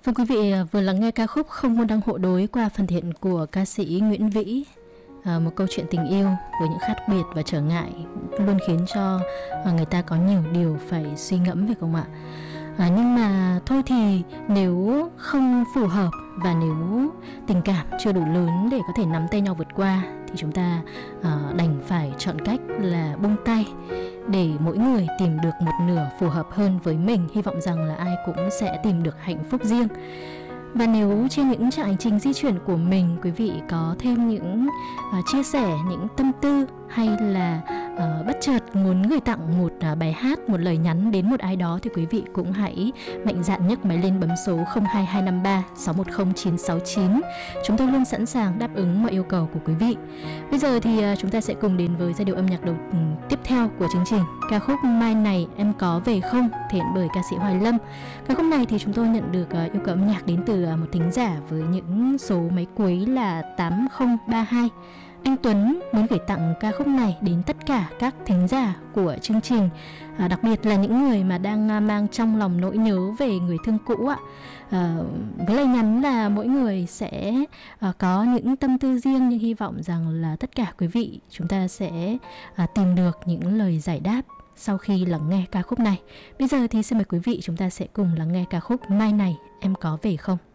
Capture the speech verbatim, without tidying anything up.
Vâng, quý vị vừa lắng nghe ca khúc Không Môn Đăng Hộ Đối qua phần thể hiện của ca sĩ Nguyễn Vĩ. À, một câu chuyện tình yêu với những khác biệt và trở ngại luôn khiến cho người ta có nhiều điều phải suy ngẫm, phải không ạ? À, nhưng mà thôi thì nếu không phù hợp và nếu tình cảm chưa đủ lớn để có thể nắm tay nhau vượt qua thì chúng ta à, đành phải chọn cách là buông tay để mỗi người tìm được một nửa phù hợp hơn với mình. Hy vọng rằng là ai cũng sẽ tìm được hạnh phúc riêng. Và nếu trên những chặng hành trình di chuyển của mình, quý vị có thêm những uh, chia sẻ, những tâm tư hay là uh, bất chợt muốn gửi tặng một uh, bài hát, một lời nhắn đến một ai đó thì quý vị cũng hãy mạnh dạn nhấc máy lên bấm số không hai hai năm ba sáu một không chín sáu chín. Chúng tôi luôn sẵn sàng đáp ứng mọi yêu cầu của quý vị. Bây giờ thì uh, chúng ta sẽ cùng đến với giai điệu âm nhạc đầu um, tiếp theo của chương trình. Ca khúc Mai Này Em Có Về Không thể hiện bởi ca sĩ Hoài Lâm. Ca khúc này thì chúng tôi nhận được uh, yêu cầu âm nhạc đến từ uh, một thính giả với những số máy cuối là tám không ba hai. Anh Tuấn muốn gửi tặng ca khúc này đến tất cả các thính giả của chương trình, à, đặc biệt là những người mà đang à, mang trong lòng nỗi nhớ về người thương cũ ạ. À, với lời nhắn là mỗi người sẽ à, có những tâm tư riêng, nhưng hy vọng rằng là tất cả quý vị chúng ta sẽ à, tìm được những lời giải đáp sau khi lắng nghe ca khúc này. Bây giờ thì xin mời quý vị chúng ta sẽ cùng lắng nghe ca khúc Mai Này Em Có Về Không.